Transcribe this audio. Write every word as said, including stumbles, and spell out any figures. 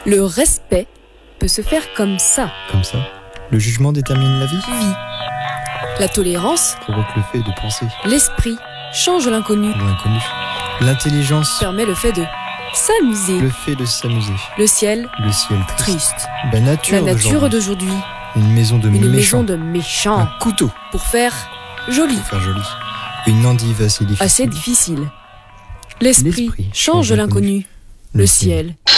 Le respect peut se faire comme ça. Comme ça? Le jugement détermine la vie? Vie. La tolérance Provoque le fait de penser. L'esprit change l'inconnu. L'inconnu. L'intelligence Permet le fait de s'amuser. Le fait de s'amuser. Le ciel Le ciel triste. triste. La nature, La nature d'aujourd'hui. Une maison de Une méchants. maison de méchants. Un couteau. Pour faire joli. Pour faire joli. Une endive assez difficile. Assez difficile. L'esprit L'esprit change change l'inconnu. Le Le ciel. ciel